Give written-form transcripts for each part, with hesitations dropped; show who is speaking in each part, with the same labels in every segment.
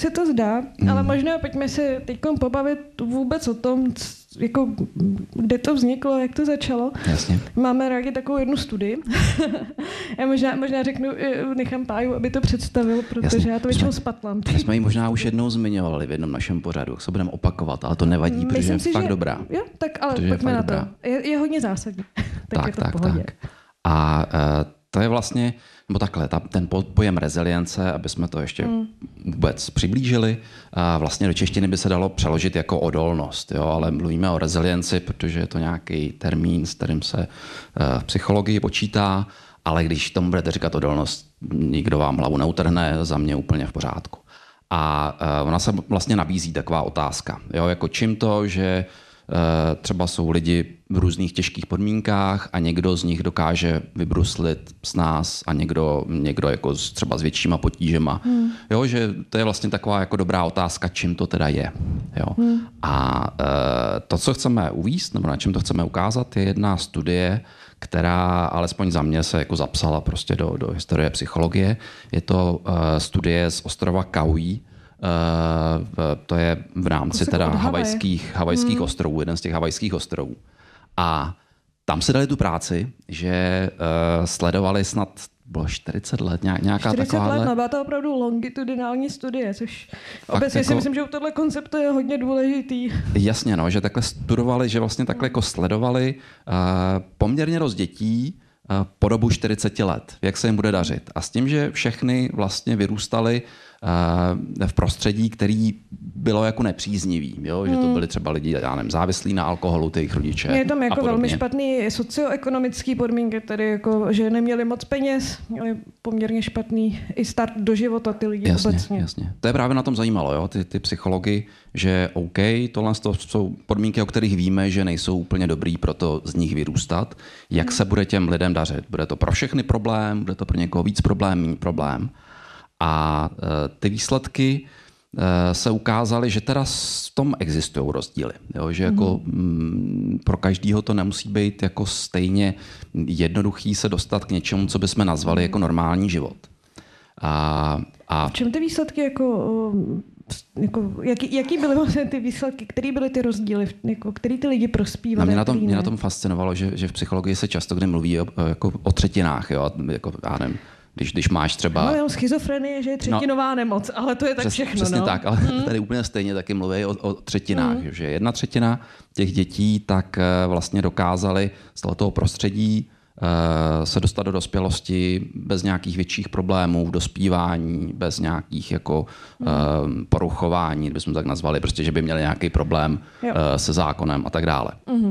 Speaker 1: se to zdá, ale možná pojďme se teď pobavit vůbec o tom, jako, kde to vzniklo, jak to začalo.
Speaker 2: Jasně.
Speaker 1: Máme rádi takovou jednu studii. Já možná řeknu, nechám Páju, aby to představil, protože
Speaker 2: Jasně.
Speaker 1: já to většinou spatlám.
Speaker 2: My jsme ji možná už jednou zmiňovali v jednom našem pořadu, jak se budeme opakovat, ale to nevadí, protože je fakt dobrá.
Speaker 1: Jo, tak ale pojďme na to. Je hodně zásadní. Tak je to v pohodě.
Speaker 2: Tak. A to je vlastně, nebo takhle, ten pojem rezilience, aby jsme to ještě vůbec přiblížili, vlastně do češtiny by se dalo přeložit jako odolnost, jo? Ale mluvíme o rezilienci, protože je to nějaký termín, s kterým se v psychologii počítá, ale když tomu budete říkat odolnost, nikdo vám hlavu neutrhne, za mě úplně v pořádku. A ona se vlastně nabízí taková otázka, jo? Jako čím to, že třeba jsou lidi v různých těžkých podmínkách a někdo z nich dokáže vybruslit s nás a někdo jako třeba s většíma potížema. Jo, že to je vlastně taková jako dobrá otázka, čím to teda je. Jo. A to, co chceme uvést, nebo na čem to chceme ukázat, je jedna studie, která alespoň za mě se jako zapsala prostě do historie psychologie. Je to studie z ostrova Kauai. To je v rámci teda havajských ostrovů, jeden z těch havajských ostrovů. A tam si dali tu práci, že sledovali snad bylo 40 let, nějaká
Speaker 1: 40
Speaker 2: taková.
Speaker 1: let, byla to opravdu longitudinální studie, což obecně jako, si myslím, že u tohle konceptu je hodně důležitý.
Speaker 2: Jasně, no, že takhle studovali, že vlastně takhle jako sledovali poměrně dost dětí po dobu 40 let, jak se jim bude dařit. A s tím, že všechny vlastně vyrůstaly v prostředí, který bylo jako nepříznivý, jo? Že to byli třeba lidi, já nevím, závislí na alkoholu, jejich rodiče.
Speaker 1: Je tam jako velmi špatný socioekonomický podmínky, tedy jako, že neměli moc peněz, měli poměrně špatný i start do života ty lidi obecně.
Speaker 2: Jasně. To je právě na tom zajímalo, jo? Ty psychologi, že OK, tohle jsou podmínky, o kterých víme, že nejsou úplně dobrý, proto z nich vyrůstat. Jak se bude těm lidem dařit? Bude to pro všechny problém, bude to pro někoho víc problém, méně problém. A ty výsledky se ukázaly, že teda v tom existují rozdíly. Jo? Že jako pro každýho to nemusí být jako stejně jednoduchý se dostat k něčemu, co bychom nazvali jako normální život. A
Speaker 1: v čem ty výsledky jaký byly vlastně ty výsledky, které byly ty rozdíly, jako, který ty lidi prospívali?
Speaker 2: Mě na tom fascinovalo, že v psychologii se často kdy mluví o třetinách. Jo? Jako, já nevím, když máš třeba...
Speaker 1: No, schizofrenie, že je třetinová nemoc, ale to je tak všechno.
Speaker 2: Přesně tak, ale tady úplně stejně taky mluví o třetinách. Že 1/3 těch dětí tak vlastně dokázali z tohoto prostředí se dostat do dospělosti bez nějakých větších problémů v dospívání, bez nějakých jako poruchování, kdybychom tak nazvali, prostě, že by měli nějaký problém se zákonem a tak dále.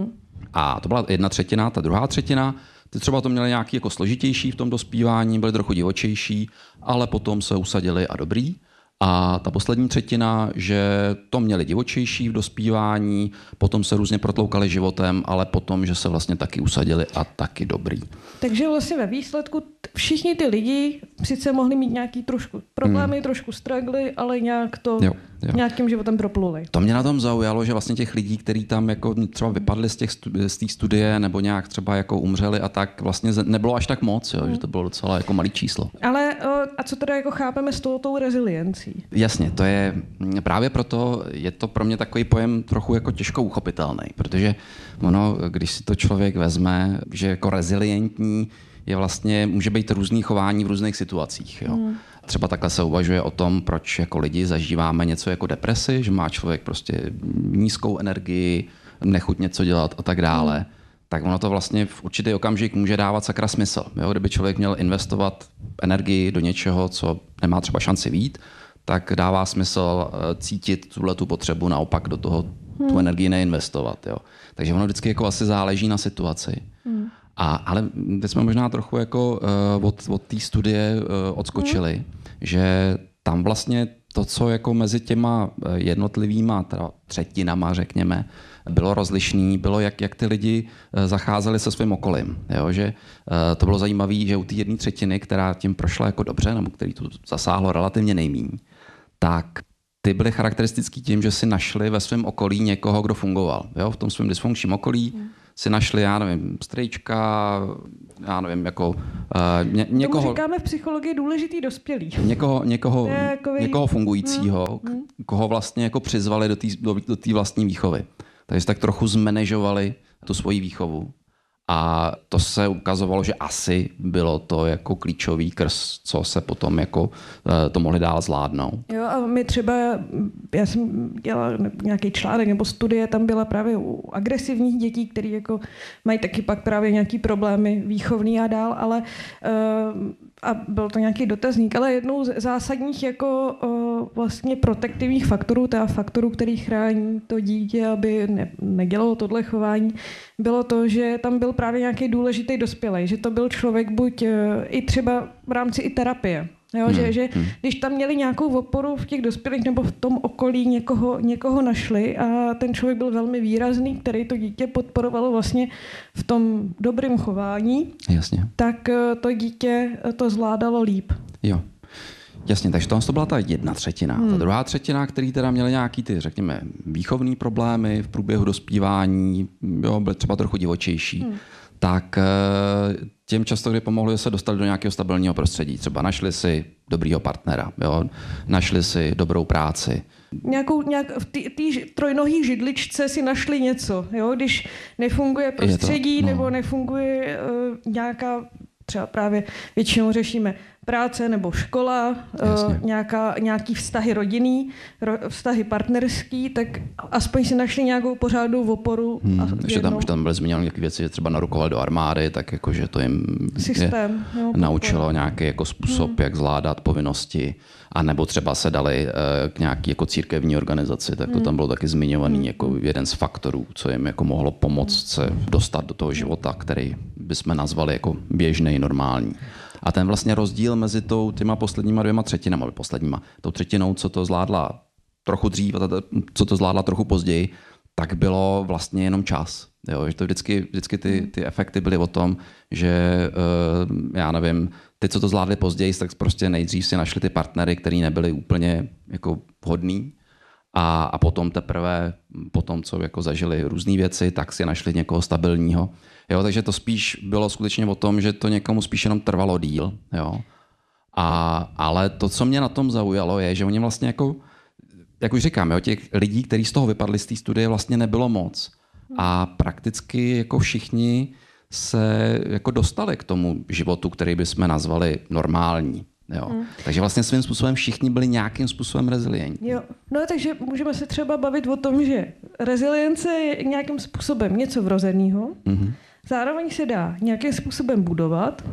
Speaker 2: A to byla 1/3, ta druhá třetina, ty třeba to měli nějaký jako složitější v tom dospívání, byli trochu divočejší, ale potom se usadili a dobrý. A ta poslední třetina, že to měli divočejší v dospívání, potom se různě protloukali životem, ale potom, že se vlastně taky usadili a taky dobrý.
Speaker 1: Takže vlastně ve výsledku všichni ty lidi sice mohli mít nějaký trošku problémy, trošku struggly, ale nějak to nějakým životem propluli.
Speaker 2: To mě na tom zaujalo, že vlastně těch lidí, kteří tam jako třeba vypadli z té studie nebo nějak třeba jako umřeli a tak vlastně nebylo až tak moc, jo, že to bylo docela jako malý číslo.
Speaker 1: Ale a co teda jako chápeme s tou reziliencí?
Speaker 2: Jasně, to je právě proto je to pro mě takový pojem trochu jako těžko uchopitelný, protože ono, když si to člověk vezme, že jako rezilientní je vlastně, může být různý chování v různých situacích. Jo. Třeba takhle se uvažuje o tom, proč jako lidi zažíváme něco jako depresi, že má člověk prostě nízkou energii, nechuť něco dělat a tak dále. Tak ono to vlastně v určitý okamžik může dávat sakra smysl. Jo. Kdyby člověk měl investovat energii do něčeho, co nemá třeba šanci vyjít, tak dává smysl cítit tu potřebu naopak do toho tu energii neinvestovat. Jo. Takže ono vždycky jako asi záleží na situaci. Ale teď jsme možná trochu jako od té studie odskočili, že tam vlastně to, co jako mezi těma jednotlivýma teda třetinama, řekněme, bylo rozlišný, bylo, jak ty lidi zacházeli se svým okolím. Jo? Že to bylo zajímavé, že u té 1/3, která tím prošla jako dobře, nebo který to zasáhlo relativně nejméně, tak ty byly charakteristický tím, že si našli ve svém okolí někoho, kdo fungoval. Jo? V tom svém dysfunkčním okolí si našli, já nevím, strejčka, já nevím, jako někoho...
Speaker 1: Tomu říkáme v psychologii důležitý dospělý.
Speaker 2: Někoho fungujícího, koho vlastně jako přizvali do té vlastní výchovy. Takže tak trochu zmanéžovali tu svoji výchovu. A to se ukazovalo, že asi bylo to jako klíčový krz, co se potom jako to mohli dál zvládnout.
Speaker 1: Jo, a my třeba, já jsem dělala nějaký článek nebo studie, tam byla právě u agresivních dětí, který jako mají taky pak právě nějaký problémy výchovný a dál, ale a byl to nějaký dotazník, ale jednou z zásadních jako vlastně protektivních faktorů, teda faktorů, který chrání to dítě, aby nedělalo tohle chování, bylo to, že tam byl právě nějaký důležitý dospělej, že to byl člověk buď i třeba v rámci i terapie. Jo, že když tam měli nějakou oporu v těch dospělých nebo v tom okolí někoho našli a ten člověk byl velmi výrazný, který to dítě podporovalo vlastně v tom dobrém chování,
Speaker 2: jasně,
Speaker 1: tak to dítě to zvládalo líp.
Speaker 2: Jo. Jasně, takže to byla ta 1/3. Ta druhá třetina, který teda měli nějaký ty, řekněme, výchovný problémy v průběhu dospívání, jo, byly třeba trochu divočejší, tak těm často kdy pomohli, se dostali do nějakého stabilního prostředí. Třeba našli si dobrýho partnera, jo? Našli si dobrou práci.
Speaker 1: V té trojnohý židličce si našli něco. Jo? Když nefunguje prostředí nebo nefunguje nějaká, třeba právě většinou řešíme práce nebo škola, nějaký vztahy rodinný, vztahy partnerský, tak aspoň si našli nějakou pořádnou oporu.
Speaker 2: Ještě tam byly zmíněny nějaké věci, že třeba narukovali do armády, tak jakože to jim naučilo nějaký jako způsob, jak zvládat povinnosti, a nebo třeba se dali k nějaký jako církevní organizaci, tak to tam bylo taky zmiňovaný jako jeden z faktorů, co jim jako mohlo pomoct se dostat do toho života, který bychom nazvali jako běžnej, normální. A ten vlastně rozdíl mezi těma posledníma 2/3, tou třetinou, co to zvládla trochu dřív a co to zvládla trochu později, tak bylo vlastně jenom čas. Jo, že to vždycky ty efekty byly o tom, že já nevím, ty, co to zvládli později, tak prostě nejdřív si našli ty partnery, který nebyli úplně jako vhodný, a potom teprve, co jako zažili různé věci, tak si našli někoho stabilního. Jo, takže to spíš bylo skutečně o tom, že to někomu spíš jenom trvalo díl. Jo. Ale to, co mě na tom zaujalo, je, že oni vlastně jako, jak už říkám, jo, těch lidí, kteří z toho vypadli z té studie, vlastně nebylo moc. A prakticky jako všichni se jako dostali k tomu životu, který bychom nazvali normální. Jo. Takže vlastně svým způsobem všichni byli nějakým způsobem rezilientní.
Speaker 1: Jo. No takže můžeme se třeba bavit o tom, že rezilience je nějakým způsobem něco vrozeného, zároveň se dá nějakým způsobem budovat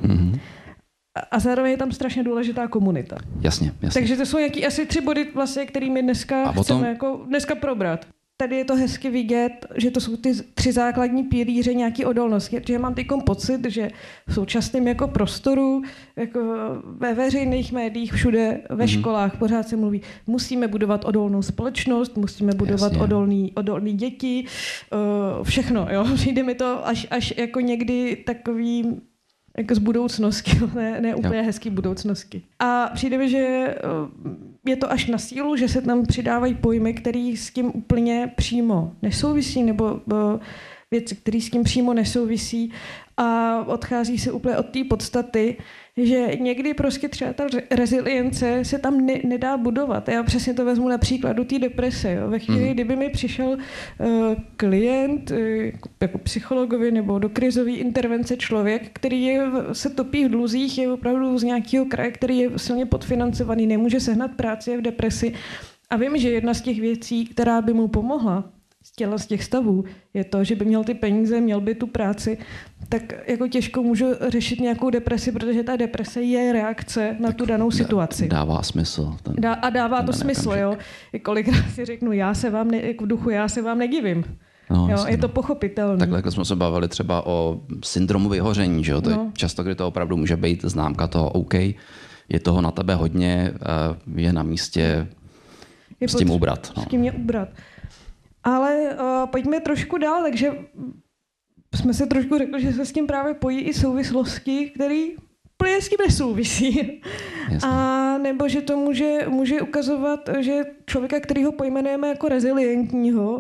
Speaker 1: a zároveň je tam strašně důležitá komunita.
Speaker 2: Jasně.
Speaker 1: Takže to jsou nějaký asi 3 body, vlastně, kterými dneska chceme dneska probrat. Tady je to hezky vidět, že to jsou ty 3 základní pilíře nějaký odolnosti. Protože mám teď pocit, že v současném jako prostoru, jako ve veřejných médiích, všude ve školách pořád se mluví, musíme budovat odolnou společnost, musíme budovat odolný děti, všechno. Jo? Přijde mi to až jako někdy takový jako z budoucnosti, ne úplně hezký budoucnosti. A přijde mi, že je to až na sílu, že se tam přidávají pojmy, které s tím úplně přímo nesouvisí, nebo věci, které s tím přímo nesouvisí, a odchází se úplně od té podstaty, že někdy prostě třeba ta rezilience se tam nedá budovat. Já přesně to vezmu na příkladu té deprese. Jo. Ve chvíli, kdyby mi přišel klient jako psychologovi nebo do krizové intervence člověk, který se topí v dluzích, je opravdu z nějakého kraje, který je silně podfinancovaný, nemůže sehnat práci, je v depresi. A vím, že jedna z těch věcí, která by mu pomohla z těch stavů, je to, že by měl ty peníze, měl by tu práci, tak jako těžko můžu řešit nějakou depresi, protože ta deprese je reakce na tu danou situaci.
Speaker 2: Dává smysl.
Speaker 1: Dává to smysl, jo. Kolikrát si řeknu, v duchu já se vám nedivím.
Speaker 2: No,
Speaker 1: jo, je to pochopitelné.
Speaker 2: Takhle jsme se bavili třeba o syndromu vyhoření, že jo? To je často, kdy to opravdu může být známka toho, OK, je toho na tebe hodně, je na místě s tím ubrat.
Speaker 1: S tím ubrat. Ale pojďme trošku dál, takže jsme se trošku řekli, že se s tím právě pojí i souvislosti, které úplně s tím nesouvisí. A nebo že to může ukazovat, že člověka, kterýho pojmenujeme jako rezilientního,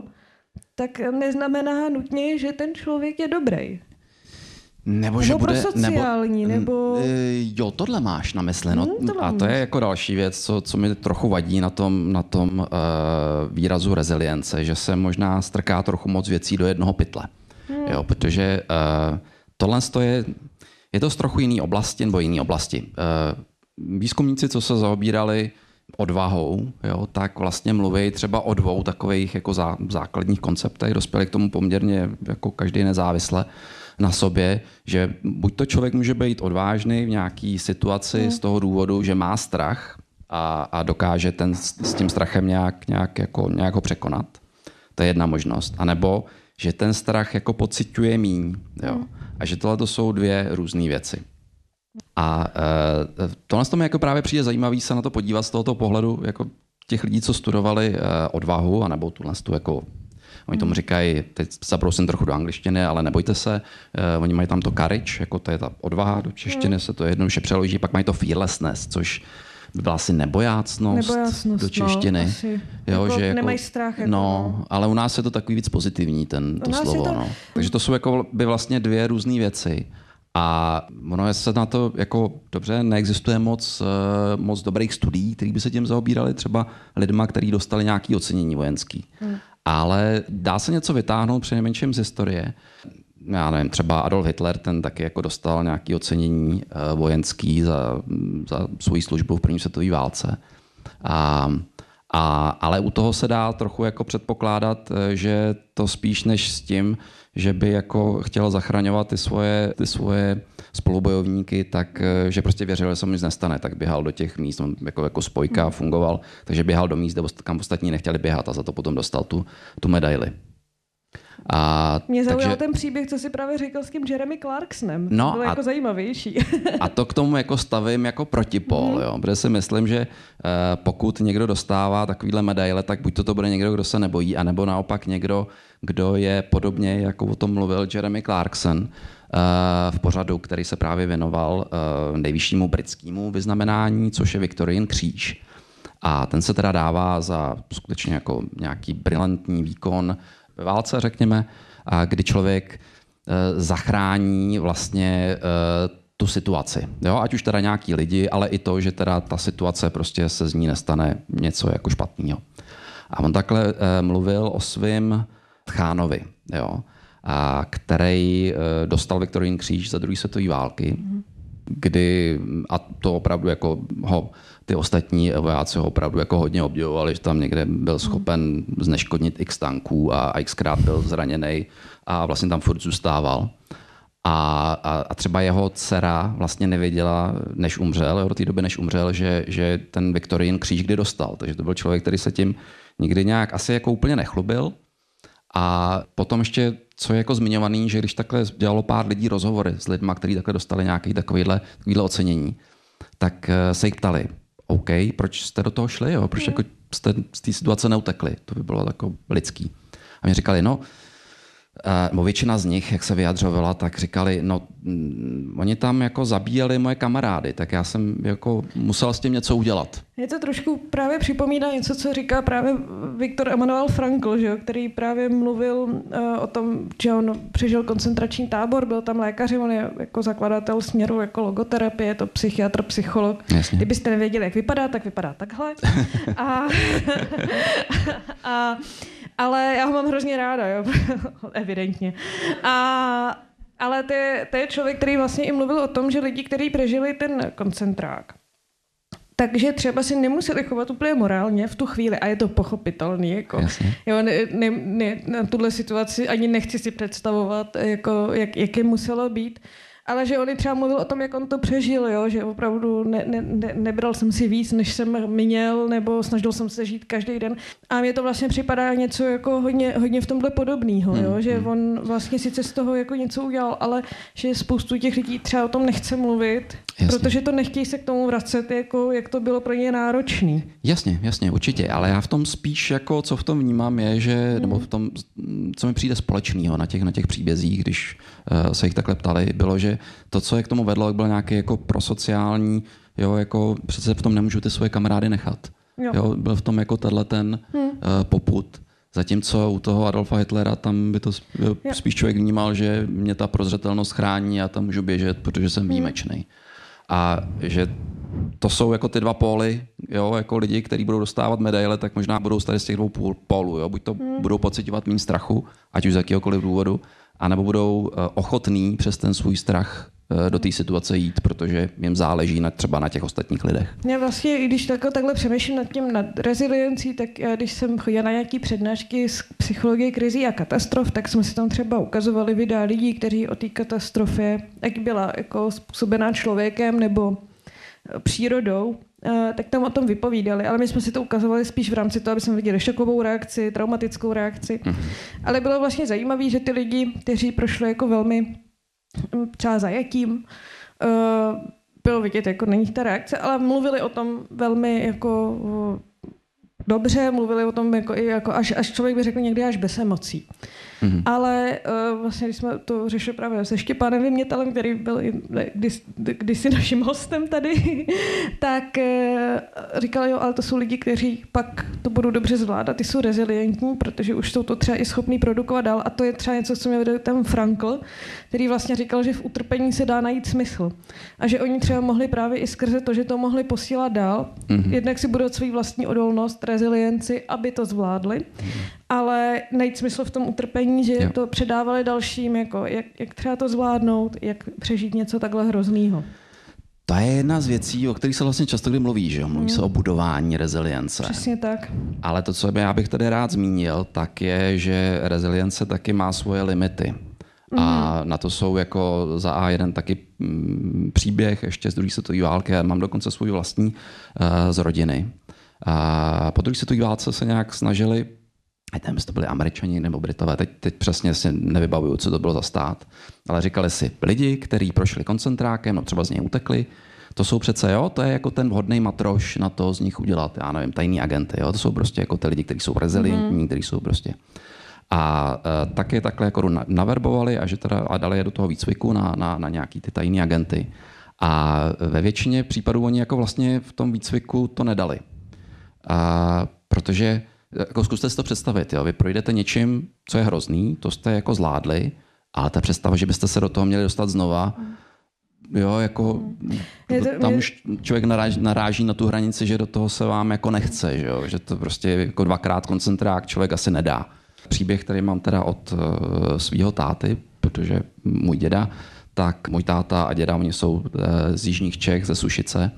Speaker 1: tak neznamená nutně, že ten člověk je dobrý.
Speaker 2: Nebo že bude
Speaker 1: prosociální, nebo...
Speaker 2: Jo, tohle máš na mysli. No, a to je jako další věc, co mi trochu vadí na tom výrazu rezilience, že se možná strká trochu moc věcí do jednoho pytle. Jo, protože tohle je to z trochu jiný oblasti, nebo jiný oblasti. Výzkumníci, co se zaobírali odvahou, jo, tak vlastně mluví třeba o dvou takových jako základních konceptech, dospěli k tomu poměrně jako každý nezávisle na sobě, že buď to člověk může být odvážný v nějaký situaci z toho důvodu, že má strach a dokáže s tím strachem nějak ho překonat. To je jedna možnost. A nebo že ten strach jako pociťuje míň. Jo. A že tohle to jsou dvě různé věci. A tohle mi jako právě přijde zajímavý se na to podívat z tohoto pohledu jako těch lidí, co studovali odvahu, anebo tuhle jako oni tomu říkají, teď zabrousím trochu do angličtiny, ale nebojte se, oni mají tam to courage, jako to je ta odvaha, do češtiny se to jednoduše přeloží, pak mají to fearlessness, což by byla asi nebojácnost do češtiny.
Speaker 1: No, asi. Jo, že nemají strach.
Speaker 2: Ale u nás je to takový víc pozitivní, to slovo. To... No. Takže to jsou jako by vlastně dvě různé věci. A ono se na to jako dobře, neexistuje moc dobrých studií, které by se tím zaobírali, třeba lidma, kteří dostali nějaké ocenění vojenský. Ale dá se něco vytáhnout přinejmenším z historie. Já nevím, třeba Adolf Hitler, ten taky jako dostal nějaké ocenění vojenský za svoji službu v první světové válce. Ale u toho se dá trochu jako předpokládat, že to spíš než s tím, že by jako chtěl zachraňovat ty svoje spolubojovníky, tak že prostě věřil, že se mu nic nestane, tak běhal do těch míst, on jako spojka fungoval, takže běhal do míst, kam ostatní nechtěli běhat a za to potom dostal tu medaili.
Speaker 1: Mě zaujal ten příběh, co si právě říkal s tím Jeremy Clarksonem. No, to bylo jako zajímavější.
Speaker 2: A to k tomu jako stavím jako protipol, jo? Protože si myslím, že pokud někdo dostává takovýhle medaile, tak buď to bude někdo, kdo se nebojí, anebo naopak někdo, kdo je podobně, jako o tom mluvil Jeremy Clarkson v pořadu, který se právě věnoval nejvyššímu britskému vyznamenání, což je Victorian kříž. A ten se teda dává za skutečně jako nějaký brilantní výkon ve válce, řekněme, a kdy člověk zachrání vlastně tu situaci. Jo? Ať už teda nějaký lidi, ale i to, že teda ta situace prostě se z ní nestane něco jako špatného. A on takhle mluvil o svém tchánovi, jo? Který dostal Victorian kříž za druhé světové války, kdy, a to opravdu jako ty ostatní vojáci ho opravdu jako hodně obdivovali, že tam někde byl schopen zneškodnit x tanků a xkrát byl zraněný a vlastně tam furt zůstával. A třeba jeho dcera vlastně nevěděla, než umřel, do té doby, než umřel, že ten Victorian kříž kdy dostal. Takže to byl člověk, který se tím nikdy nějak asi jako úplně nechlubil. A potom ještě, co je jako zmiňovaný, že když takhle dělalo pár lidí rozhovory s lidmi, kteří takhle dostali nějaké takovéhle ocenění, tak se jich ptali, OK, proč jste do toho šli, jo? Proč jako jste z té situace neutekli? To by bylo jako lidský. A mě říkali, většina z nich, jak se vyjadřovala, tak říkali, oni tam jako zabíjeli moje kamarády, tak já jsem jako musel s tím něco udělat.
Speaker 1: Je to trošku právě připomíná něco, co říká právě Viktor Emanuel Frankl, že jo, který právě mluvil o tom, že on přežil koncentrační tábor, byl tam lékař, on je jako zakladatel směru jako logoterapie, je to psychiatr, psycholog.
Speaker 2: Jasně.
Speaker 1: Kdybyste nevěděli, jak vypadá, tak vypadá takhle. Ale já ho mám hrozně ráda, jo, evidentně. Ale to je člověk, který vlastně i mluvil o tom, že lidi, kteří přežili ten koncentrák, takže třeba si nemuseli chovat úplně morálně v tu chvíli a je to pochopitelný. Jako, jo, na tuhle situaci ani nechci si představovat, jako, jak je muselo být. Ale že on třeba mluvil o tom, jak on to přežil, jo? Že opravdu nebral jsem si víc, než jsem měl, nebo snažil jsem se žít každý den. A mně to vlastně připadá něco jako hodně v tomhle podobného, jo? Že on vlastně sice z toho jako něco udělal, ale že spoustu těch lidí třeba o tom nechce mluvit, protože to nechtějí se k tomu vracet, jako jak to bylo pro ně náročný.
Speaker 2: Jasně, určitě, ale já v tom spíš, jako, co v tom vnímám, je, že, nebo v tom, co mi přijde společného na těch příbězích, když se jich takhle ptali, bylo, že to, co je k tomu vedlo, bylo nějaký jako prosociální, jo, jako přece v tom nemůžu ty svoje kamarády nechat. Jo, byl v tom jako ten popud Zatímco u toho Adolfa Hitlera tam by to spíš člověk vnímal, že mě ta prozřetelnost chrání a tam můžu běžet, protože jsem výjimečný. A že to jsou jako ty dva póly, jo, jako lidi, kteří budou dostávat medaile, tak možná budou tady z těch dvou pólů. Jo. Buď to budou pociťovat méně strachu, ať už z jakýhokoliv důvodu, anebo budou ochotní přes ten svůj strach do té situace jít, protože jim záleží třeba na těch ostatních lidech.
Speaker 1: Já vlastně, když takhle přemýšlím nad reziliencí, tak já, když jsem chodila na nějaké přednášky z psychologie krizí a katastrof, tak jsme si tam třeba ukazovali videa lidí, kteří o té katastrofě, jak byla jako způsobená člověkem nebo přírodou, tak tam o tom vypovídali, ale my jsme si to ukazovali spíš v rámci toho, aby jsme viděli šokovou reakci, traumatickou reakci. Ale bylo vlastně zajímavé, že ty lidi, kteří prošli jako velmi třeba zajatím, bylo vidět, jako není ta reakce, ale mluvili o tom velmi jako dobře, mluvili o tom jako, i jako až člověk by řekl někdy až bez emocí. Ale vlastně, když jsme to řešili právě se Štěpánem Vymětalem, který byl kdysi naším hostem tady, tak říkal, jo, ale to jsou lidi, kteří pak to budou dobře zvládat, ty jsou rezilientní, protože už jsou to třeba i schopní produkovat dál a to je třeba něco, co mě vede ten Frankl, který vlastně říkal, že v utrpení se dá najít smysl a že oni třeba mohli právě i skrze to, že to mohli posílat dál, jednak si budou svou vlastní odolnost, rezilienci, aby to zvládli, ale najít smysl v tom utrpení, že to předávali dalším, jako jak třeba to zvládnout, jak přežít něco takhle hroznýho.
Speaker 2: To je jedna z věcí, o kterých se vlastně často kdy mluví, že mluví se o budování rezilience.
Speaker 1: Přesně tak.
Speaker 2: Ale to, co já bych tady rád zmínil, tak je, že rezilience taky má svoje limity. A na to jsou jako za A1 taky příběh ještě z druhé světové války. Já mám dokonce svůj vlastní z rodiny. A po druhé světové válce se nějak snažili, nevím, jestli to byli Američani nebo Britové, teď přesně si nevybavuju, co to bylo za stát, ale říkali si, lidi, kteří prošli koncentrákem, no třeba z něj utekli, to jsou přece, jo, to je jako ten vhodný matroš na to z nich udělat, já nevím, tajný agenty, jo, to jsou prostě jako ty lidi, kteří jsou rezilientní, kteří jsou prostě. A taky takhle jako naverbovali a dali je do toho výcviku na nějaký ty tajný agenty. A ve většině případů oni jako vlastně v tom výcviku to nedali. Protože jako zkuste si to představit, jo? Vy projdete něčím, co je hrozný, to jste jako zvládli, ale ta představa, že byste se do toho měli dostat znova, jo, jako tam už člověk naráží na tu hranici, že do toho se vám jako nechce, že, jo? Že to prostě jako dvakrát koncentrák člověk asi nedá. Příběh, který mám teda od svého táty, protože můj děda, tak můj táta a děda, oni jsou z jižních Čech, ze Sušice,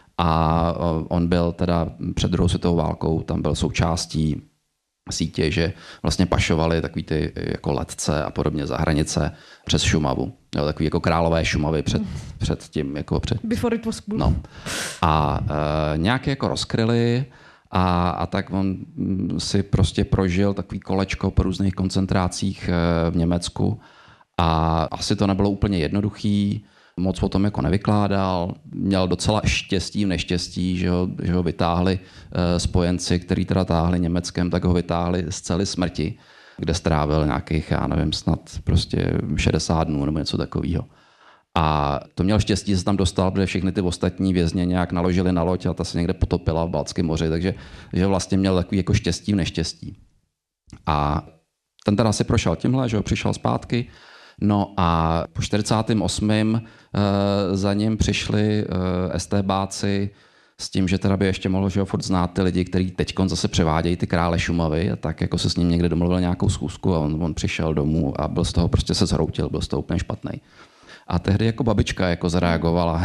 Speaker 2: a on byl teda před druhou světovou válkou, tam byl součástí sítě, že vlastně pašovali takový ty jako letce a podobně za hranice přes Šumavu. Jo, takový jako králové Šumavy před tím. Jako
Speaker 1: Before it was cool.
Speaker 2: No. A nějak jako rozkryli a tak on si prostě prožil takový kolečko po různých koncentrácích v Německu a asi to nebylo úplně jednoduchý. Moc o tom jako nevykládal, měl docela štěstí v neštěstí, že ho vytáhli spojenci, který teda táhli Německem, tak ho vytáhli z cely smrti, kde strávil nějakých, já nevím, snad prostě 60 dnů nebo něco takového. A to měl štěstí, že se tam dostal, protože všechny ty ostatní vězně nějak naložili na loď a ta se někde potopila v Baltském moři, takže že vlastně měl takový jako štěstí v neštěstí. A ten teda si prošel tímhle, že ho přišel zpátky. No a po 48. Za ním přišli STBáci s tím, že teda by ještě mohl, že ho furt znát ty lidi, kteří teďkon zase převádějí ty krále Šumavy a tak jako se s ním někde domluvil nějakou schůzku a on přišel domů a byl z toho prostě se zhroutil, byl z toho úplně špatnej. A tehdy jako babička jako zareagovala,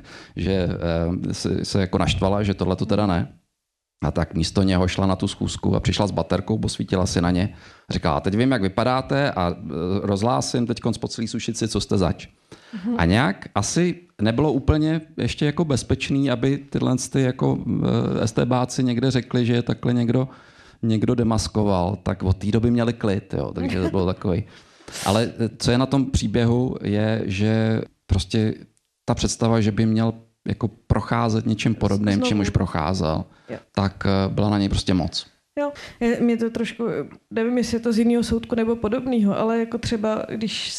Speaker 2: že se jako naštvala, že tohle to teda ne. A tak místo něho šla na tu schůzku a přišla s baterkou, posvítila si na ně. Říkala, teď vím, jak vypadáte a rozhlásím teďkon po celý Sušici, co jste zač. A nějak asi nebylo úplně ještě jako bezpečný, aby tyhle jako STBáci někde řekli, že je takhle někdo demaskoval, tak od té doby měli klid, jo, takže to bylo takový. Ale co je na tom příběhu, je, že prostě ta představa, že by měl jako procházet něčím podobným, čím už procházel, tak byla na něj prostě moc.
Speaker 1: Jo, mě to trošku, nevím, jestli je to z jiného soudku nebo podobného, ale jako třeba, když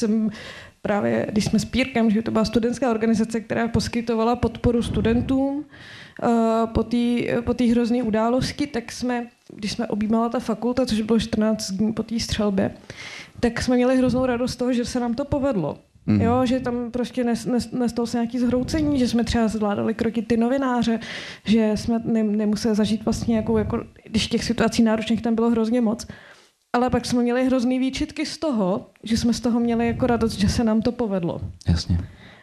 Speaker 1: jsme s Pírkem, že to byla studentská organizace, která poskytovala podporu studentům po té hrozné události, tak když jsme objímala ta fakulta, což bylo 14 dní po té střelbě, tak jsme měli hroznou radost z toho, že se nám to povedlo. Jo, že tam prostě nestalo se nějaký zhroucení, že jsme třeba zvládali krotit ty novináře, že jsme nemuseli zažít vlastně nějakou, jako, když těch situací náročných tam bylo hrozně moc. Ale pak jsme měli hrozný výčitky z toho, že jsme z toho měli jako radost, že se nám to povedlo.
Speaker 2: Jasně.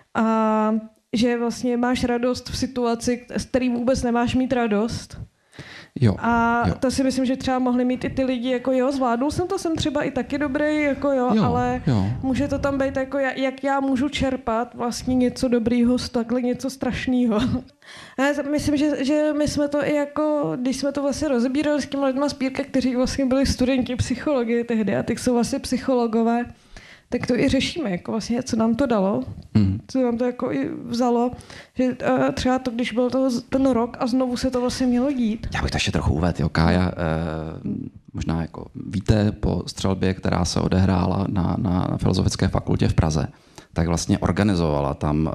Speaker 1: A že vlastně máš radost v situaci, z který vůbec nemáš mít radost.
Speaker 2: Jo,
Speaker 1: to si myslím, že třeba mohli mít i ty lidi, jako jo, zvládnul jsem to, jsem třeba i taky dobrý, jako ale může to tam být jako, jak já můžu čerpat vlastně něco dobrýho z takhle něco strašného. Myslím, že my jsme to i jako, když jsme to vlastně rozebírali s těmi lidma z Pírka, kteří vlastně byli studenti psychologie tehdy a teď jsou vlastně psychologové, tak to i řešíme, jako vlastně, co nám to dalo, co nám to jako i vzalo, že třeba to, když byl ten rok a znovu se to vlastně mělo dít.
Speaker 2: Já bych to ještě trochu uvedl, jo, Kája, možná jako víte, po střelbě, která se odehrála na Filozofické fakultě v Praze, tak vlastně organizovala tam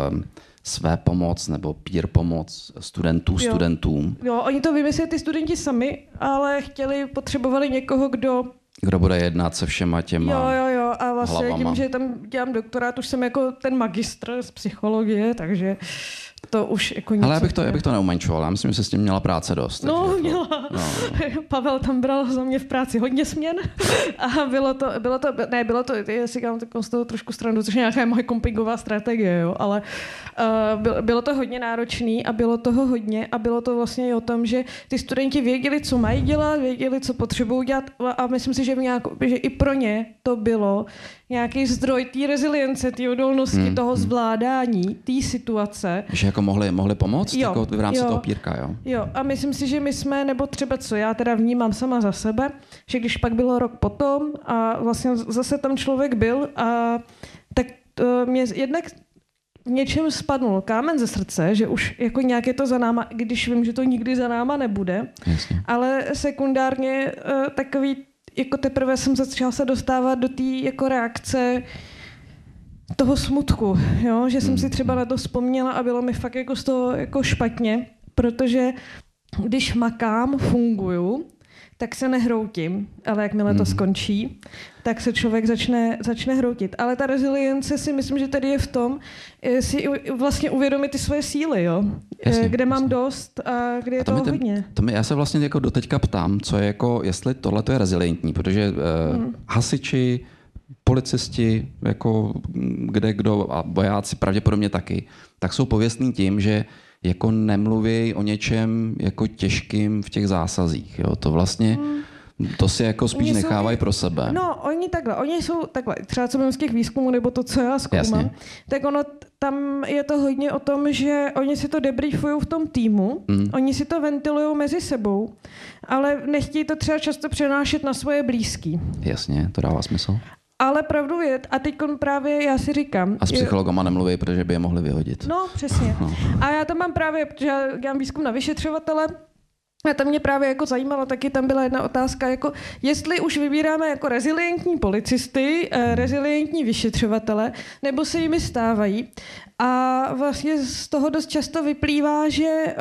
Speaker 2: své pomoc nebo peer pomoc studentům.
Speaker 1: Jo, oni to vymysleli ty studenti sami, ale potřebovali někoho, kdo
Speaker 2: bude jednat se všema těma
Speaker 1: Jo. A vlastně
Speaker 2: hlavama.
Speaker 1: Tím, že tam dělám doktorát, už jsem jako ten magistr z psychologie, takže to už jako něco...
Speaker 2: Ale já bych to neumenšoval, já myslím, že se s tím měla práce dost.
Speaker 1: No, měla. No. Pavel tam bral za mě v práci hodně směn a bylo to, já si dělám z toho trošku stranu, což je nějaká moje kompingová strategie, jo, ale bylo to hodně náročný a bylo toho hodně a bylo to vlastně i o tom, že ty studenti věděli, co mají dělat, věděli, co potřebují dělat a myslím si, že i pro ně to bylo nějaký zdroj té rezilience, té odolnosti, toho zvládání, té situace.
Speaker 2: Že jako mohli pomoct jako v rámci toho Pírka, jo? Jo,
Speaker 1: a myslím si, že my jsme, nebo třeba co já teda vnímám sama za sebe, že když pak bylo rok potom a vlastně zase tam člověk byl a tak mě jednak v něčem spadnul kámen ze srdce, že už jako nějak je to za náma, když vím, že to nikdy za náma nebude.
Speaker 2: Jasně.
Speaker 1: Ale sekundárně takový, jako teprve jsem začala se dostávat do té jako reakce toho smutku, jo? Že jsem si třeba na to vzpomněla a bylo mi fakt jako z toho jako špatně, protože když makám, funguju, tak se nehroutím, ale jakmile to skončí, tak se člověk začne hroutit. Ale ta rezilience si myslím, že tady je v tom, si vlastně uvědomit ty svoje síly, jo?
Speaker 2: Jasně,
Speaker 1: kde mám dost a kde je toho hodně.
Speaker 2: Já se vlastně jako doteďka ptám, co je jako, jestli tohle je rezilientní, protože hasiči, policisti, jako kde kdo a vojáci pravděpodobně taky, tak jsou pověstní tím, že jako nemluví o něčem jako těžkým v těch zásazích. Jo? To vlastně, to si jako spíš nechávají pro sebe.
Speaker 1: No, oni jsou takhle, třeba co mám z těch výzkumů, nebo to, co já zkoumám, tak ono, tam je to hodně o tom, že oni si to debriefují v tom týmu, oni si to ventilují mezi sebou, ale nechtějí to třeba často přenášet na svoje blízký.
Speaker 2: Jasně, to dává smysl.
Speaker 1: Ale pravdu je, a teď právě já si říkám...
Speaker 2: A s psychologama nemluví, protože by je mohli vyhodit.
Speaker 1: No, přesně. A já tam mám právě, protože já dělám výzkum na vyšetřovatele, a tam mě právě jako zajímalo, taky tam byla jedna otázka, jako jestli už vybíráme jako rezilientní policisty, rezilientní vyšetřovatele, nebo se jimi stávají. A vlastně z toho dost často vyplývá, že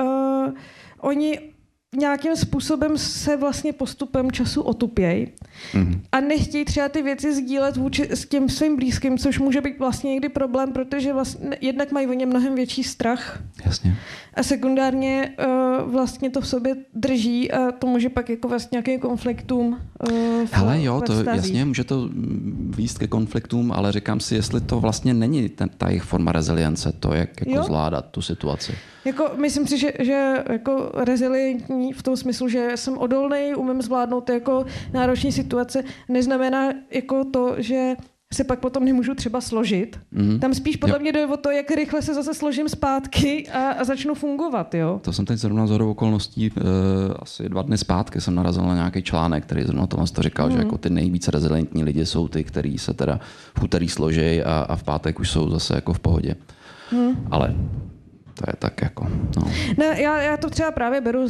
Speaker 1: oni nějakým způsobem se vlastně postupem času otupějí a nechtějí třeba ty věci sdílet s tím svým blízkým, což může být vlastně někdy problém, protože vlastně jednak mají o ně mnohem větší strach.
Speaker 2: Jasně.
Speaker 1: A sekundárně vlastně to v sobě drží a to může pak jako vlastně nějakým konfliktům
Speaker 2: Hele jo, to jasně, může to vést ke konfliktům, ale říkám si, jestli to vlastně není ta jejich forma rezilience, to jak jako zvládat tu situaci.
Speaker 1: Jako, myslím si, že jako rezilientní v tom smyslu, že jsem odolný, umím zvládnout jako náročné situace, neznamená jako to, že se pak potom nemůžu třeba složit. Tam spíš podle mě jde o to, jak rychle se zase složím zpátky a začnu fungovat. Jo?
Speaker 2: To jsem teď zrovna shodou okolností asi 2 dny zpátky jsem narazil na nějaký článek, který zrovna to říkal, že jako ty nejvíce rezilientní lidi jsou ty, kteří se teda v úterý složí a v pátek už jsou zase jako v pohodě. Ale to je tak jako, no.
Speaker 1: Ne, já to třeba právě beru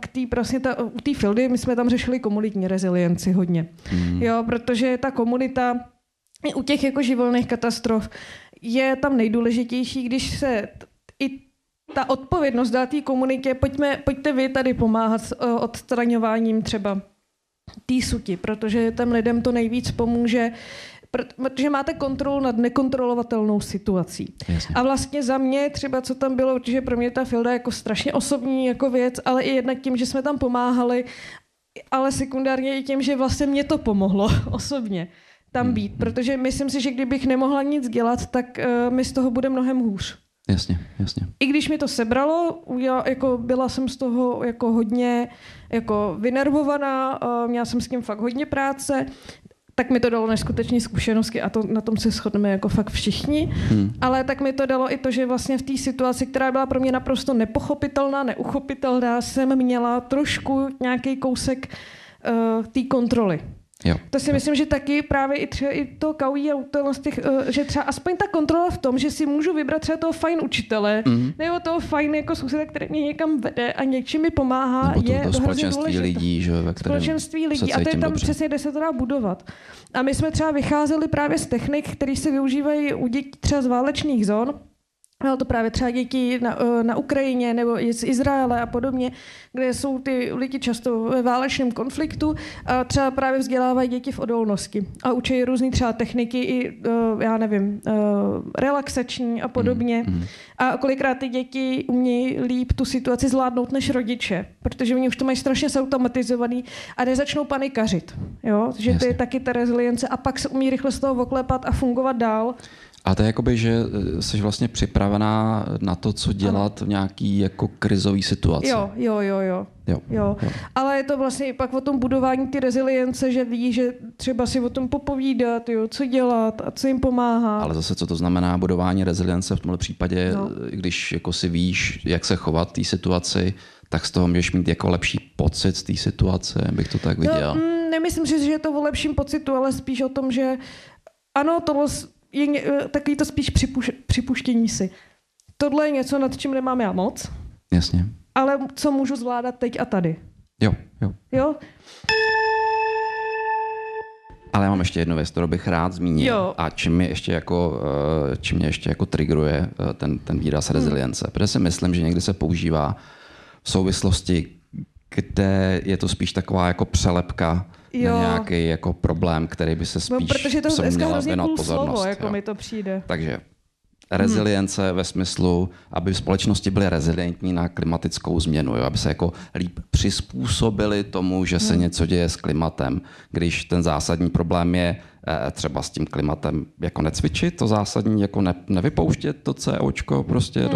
Speaker 1: u té Fildy, my jsme tam řešili komunitní rezilienci hodně. Jo, protože ta komunita u těch jako živelných katastrof je tam nejdůležitější, když se i ta odpovědnost dát té komunitě, pojďte vy tady pomáhat s odstraňováním třeba té suti, protože těm lidem to nejvíc pomůže, protože máte kontrolu nad nekontrolovatelnou situací.
Speaker 2: Jasně.
Speaker 1: A vlastně za mě třeba, co tam bylo, protože pro mě ta Filda jako strašně osobní jako věc, ale i jednak tím, že jsme tam pomáhali, ale sekundárně i tím, že vlastně mě to pomohlo osobně tam být, protože myslím si, že kdybych nemohla nic dělat, tak mi z toho bude mnohem hůř.
Speaker 2: Jasně.
Speaker 1: I když mi to sebralo, jako byla jsem z toho jako hodně jako vynervovaná, měla jsem s tím fakt hodně práce, tak mi to dalo neskutečné zkušenosti a na tom se shodneme jako fakt všichni. Ale tak mi to dalo i to, že vlastně v té situaci, která byla pro mě naprosto nepochopitelná, neuchopitelná, jsem měla trošku nějaký kousek té kontroly.
Speaker 2: Jo.
Speaker 1: To si myslím, že taky právě i to kaují a že třeba aspoň ta kontrola v tom, že si můžu vybrat třeba toho fajn učitele, nebo toho fajn jako souseda, který mě někam vede a něčím mi pomáhá,
Speaker 2: nebo
Speaker 1: je to hrozně důležité.
Speaker 2: Lidí, že,
Speaker 1: Společenství lidí a to je tam dobře. Přesně, kde se to dá budovat. A my jsme třeba vycházeli právě z technik, které se využívají u dětí třeba z válečných zón. Bylo to právě třeba děti na Ukrajině nebo z Izraele a podobně, kde jsou ty lidi často ve válečném konfliktu a třeba právě vzdělávají děti v odolnosti a učí různý třeba techniky i, já nevím, relaxační a podobně. A kolikrát ty děti umějí líp tu situaci zvládnout než rodiče, protože oni už to mají strašně zautomatizovaný a nezačnou panikařit. Jo? Že to je taky ta rezilience a pak se umí rychle z toho oklepat a fungovat dál.
Speaker 2: A to je jakoby, že jsi vlastně připravená na to, co dělat v nějaký jako krizový situaci.
Speaker 1: Jo. Ale je to vlastně pak o tom budování ty rezilience, že ví, že třeba si o tom popovídat, co dělat a co jim pomáhá.
Speaker 2: Ale zase, co to znamená budování rezilience v tomhle případě, když jako si víš, jak se chovat v té situaci, tak z toho můžeš mít jako lepší pocit z té situace, bych to tak viděl.
Speaker 1: Nemyslím si, že je to o lepším pocitu, ale spíš o tom, že ano, tohle je takový to spíš připuštění si. Tohle je něco, nad čím nemám já moc.
Speaker 2: Jasně.
Speaker 1: Ale co můžu zvládat teď a tady. Jo?
Speaker 2: Ale já mám ještě jednu věc, kterou bych rád zmínil. A čím mě ještě jako triggeruje ten výraz rezilience. Protože si myslím, že někdy se používá v souvislosti, kde je to spíš taková jako přelepka na nějaký jako problém, který by se spíš
Speaker 1: protože to je
Speaker 2: měla
Speaker 1: hrozně
Speaker 2: věnovat
Speaker 1: cool
Speaker 2: pozornost.
Speaker 1: Slovo, jako mi to přijde.
Speaker 2: Takže rezilience ve smyslu, aby společnosti byly rezilientní na klimatickou změnu, jo? Aby se jako líp přizpůsobili tomu, že se něco děje s klimatem. Když ten zásadní problém je třeba s tím klimatem jako necvičit, to zásadní jako nevypouštět to COčko prostě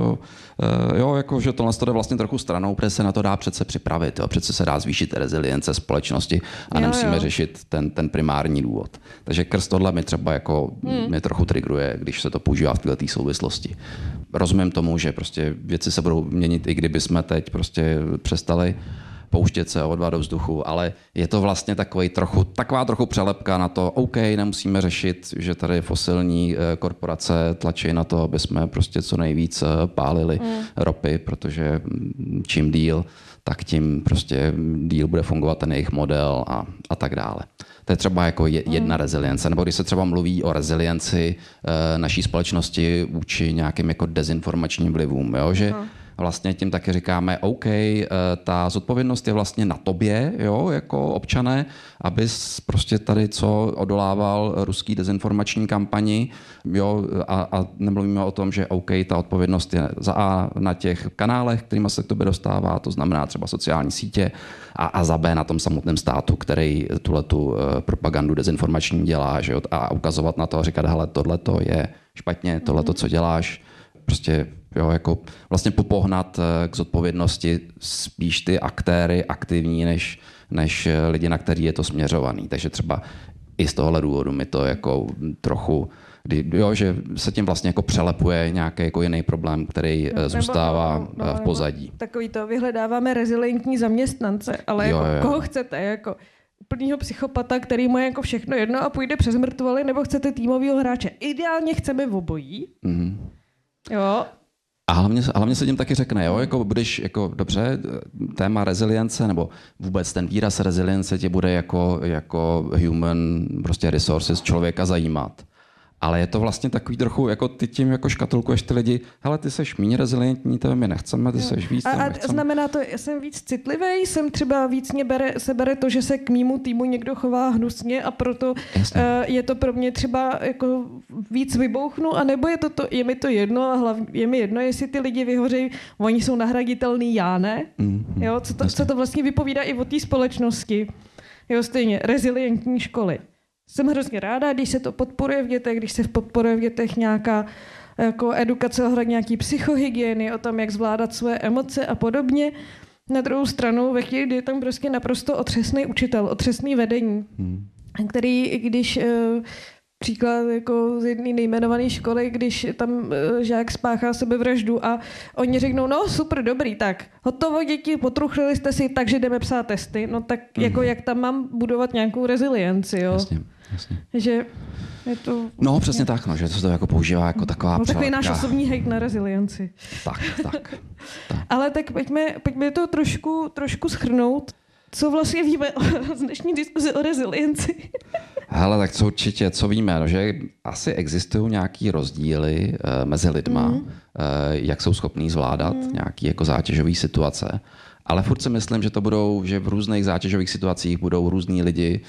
Speaker 2: jako že tohle jde vlastně trochu stranou, protože se na to dá přece připravit, jo? Přece se dá zvýšit rezilience společnosti a nemusíme řešit ten primární důvod. Takže krz tohle mi třeba jako mě trochu triggeruje, když se to používá v této souvislosti. Rozumím tomu, že prostě věci se budou měnit, i kdyby jsme teď prostě přestali pouštět CO2 do vzduchu, ale je to vlastně taková trochu přelepka na to, OK, nemusíme řešit, že tady fosilní korporace tlačí na to, aby jsme prostě co nejvíc pálili ropy, protože čím díl, tak tím prostě díl bude fungovat ten jejich model a tak dále. To je třeba jako jedna rezilience. Nebo když se třeba mluví o rezilienci naší společnosti vůči nějakým jako dezinformačním vlivům, jo? Že vlastně tím taky říkáme, OK, ta zodpovědnost je vlastně na tobě, jo, jako občané, abys prostě tady co odolával ruský dezinformační kampani, jo, a nemluvíme o tom, že OK, ta odpovědnost je za A na těch kanálech, kterými se k tobě dostává, to znamená třeba sociální sítě, a za B na tom samotném státu, který tuhletu propagandu dezinformační dělá, že jo, a ukazovat na to a říkat, hele, tohleto je špatně, tohleto, co děláš, prostě jo, jako vlastně popohnat k zodpovědnosti spíš ty aktéry aktivní, než lidi, na který je to směřovaný. Takže třeba i z tohohle důvodu mi to jako trochu, že se tím vlastně jako přelepuje nějaký jako jiný problém, který zůstává v pozadí.
Speaker 1: Takový to vyhledáváme rezilientní zaměstnance, ale koho chcete, jako úplnýho psychopata, který mu je jako všechno jedno a půjde přes mrtvoly, nebo chcete týmovýho hráče. Ideálně chceme obojí. Jo.
Speaker 2: A hlavně se tím taky řekne, jo, jako budeš, jako dobře, téma rezilience, nebo vůbec ten výraz rezilience tě bude jako human prostě resources člověka zajímat. Ale je to vlastně takový trochu, jako ty tím jako škatulkuješ ty lidi, hele, ty seš méně rezilientní, to my nechceme, ty seš víc,
Speaker 1: a znamená to, já jsem víc citlivý, jsem třeba víc se bere to, že se k mému týmu někdo chová hnusně a proto je to pro mě třeba jako víc vybouchnu, anebo je mi to jedno a hlavně je mi jedno, jestli ty lidi vyhořejí, oni jsou nahraditelný, já ne. Jo, co to vlastně vypovídá i o té společnosti. Jo, stejně, rezilientní školy. Jsem hrozně ráda, když se to podporuje v dětech, když se podporuje v dětech nějaká jako edukace ohledně nějaký psychohygieny, o tom, jak zvládat své emoce a podobně. Na druhou stranu, ve chvíli, kdy je tam prostě naprosto otřesný učitel, otřesný vedení, který, když příklad jako z jedné nejmenované školy, když tam žák spáchá sebevraždu a oni řeknou, no super, dobrý, tak hotovo děti, potruchlili jste si, takže jdeme psát testy, no tak jako jak tam mám budovat nějakou rezilienci, jo?
Speaker 2: Jasně.
Speaker 1: Že je to...
Speaker 2: No přesně tak, no, že to se to jako používá jako taková
Speaker 1: takový náš osobní hejt na rezilienci.
Speaker 2: Tak.
Speaker 1: Ale tak pojďme to trošku shrnout. Co vlastně víme z dnešní diskuze o rezilienci?
Speaker 2: Hele, tak co víme, no, že asi existují nějaký rozdíly mezi lidma, jak jsou schopní zvládat nějaký jako zátěžové situace. Ale furt si myslím, že v různých zátěžových situacích budou různí lidi,